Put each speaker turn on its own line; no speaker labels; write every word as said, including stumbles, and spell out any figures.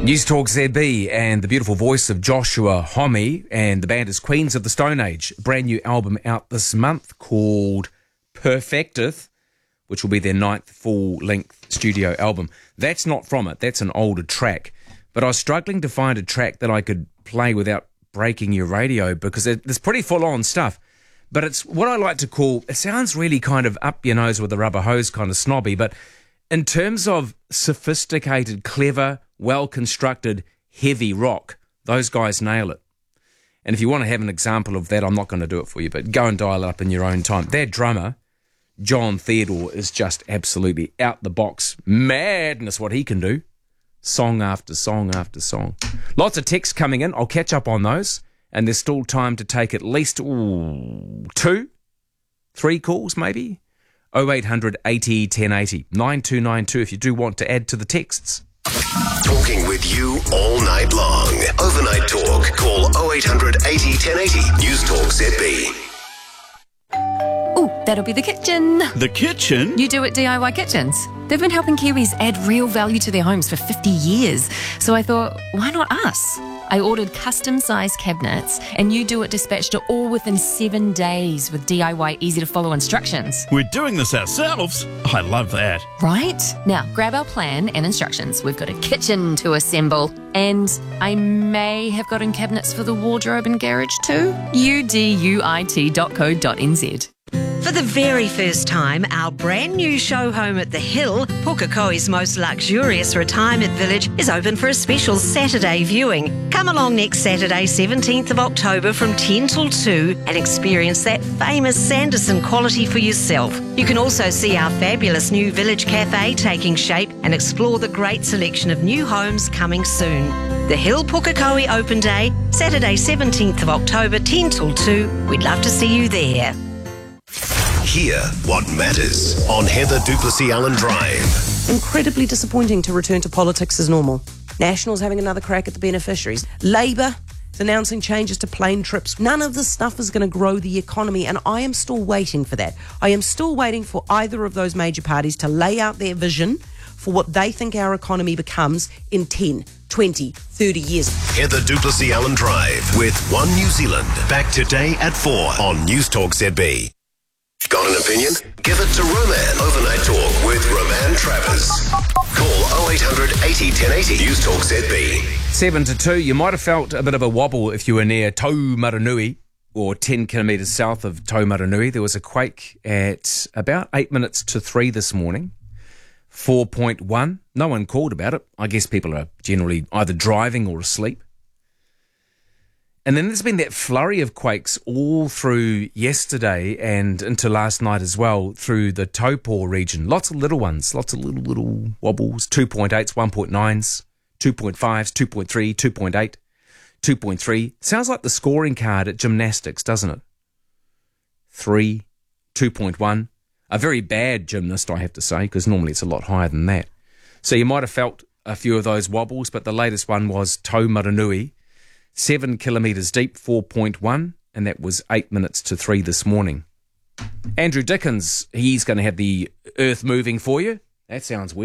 News Talk Z B and the beautiful voice of Joshua Homme, and the band is Queens of the Stone Age. Brand new album out this month called Perfecteth, which will be their ninth full-length studio album. That's not from it. That's an older track. But I was struggling to find a track that I could play without breaking your radio, because it, it's pretty full-on stuff. But it's what I like to call, it sounds really kind of up your nose with a rubber hose, kind of snobby, but in terms of sophisticated, clever, well-constructed, heavy rock, those guys nail it. And if you want to have an example of that, I'm not going to do it for you, but go and dial it up in your own time. Their drummer, John Theodore, is just absolutely out the box. Madness what he can do. Song after song after song. Lots of texts coming in. I'll catch up on those. And there's still time to take at least ooh, two, three calls maybe. oh eight hundred eighty ten eighty. nine two nine two if you do want to add to the texts.
Talking with you all night long. Overnight talk. Call oh eight hundred eighty ten eighty. News Talk Z B.
Ooh, that'll be the kitchen.
The kitchen?
You Do It D I Y Kitchens. They've been helping Kiwis add real value to their homes for fifty years. So I thought, why not us? I ordered custom-sized cabinets, and You Do It dispatched it all within seven days with D I Y easy-to-follow instructions.
We're doing this ourselves? I love that.
Right? Now, grab our plan and instructions. We've got a kitchen to assemble, and I may have gotten cabinets for the wardrobe and garage too. U D U I T dot co dot n z.
For the very first time, our brand new show home at the Hill, Pukekohe's most luxurious retirement village, is open for a special Saturday viewing. Come along next Saturday, seventeenth of October from ten till two and experience that famous Sanderson quality for yourself. You can also see our fabulous new village cafe taking shape and explore the great selection of new homes coming soon. The Hill Pukekohe Open Day, Saturday seventeenth of October, ten till two. We'd love to see you there.
Hear what matters on Heather Duplessis Allen Drive.
Incredibly disappointing to return to politics as normal. Nationals having another crack at the beneficiaries. Labour is announcing changes to plane trips. None of this stuff is going to grow the economy, and I am still waiting for that. I am still waiting for either of those major parties to lay out their vision for what they think our economy becomes in ten, twenty, thirty years.
Heather Duplessis Allen Drive with One New Zealand. Back today at four on News Talk Z B. Got an opinion? Give it to Roman. Overnight talk with Roman Travers. Call oh eight hundred eighty ten eighty. News Talk Z B.
seven to two. You might have felt a bit of a wobble if you were near Taumaranui, or ten kilometres south of Taumaranui. There was a quake at about eight minutes to three this morning. four point one. No one called about it. I guess people are generally either driving or asleep. And then there's been that flurry of quakes all through yesterday and into last night as well through the Taupo region. Lots of little ones, lots of little, little wobbles. two point eights, one point nines, two point fives, two point three, two point eight, two point three. Sounds like the scoring card at gymnastics, doesn't it? three, two point one. A very bad gymnast, I have to say, because normally it's a lot higher than that. So you might have felt a few of those wobbles, but the latest one was Taumaranui. Seven kilometres deep, four point one, and that was eight minutes to three this morning. Andrew Dickens, he's going to have the earth moving for you. That sounds weird.